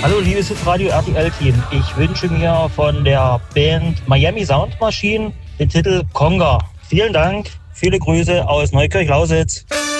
Hallo liebes Radio RTL-Team, ich wünsche mir von der Band Miami Sound Machine den Titel Conga. Vielen Dank, viele Grüße aus Neukirch-Lausitz.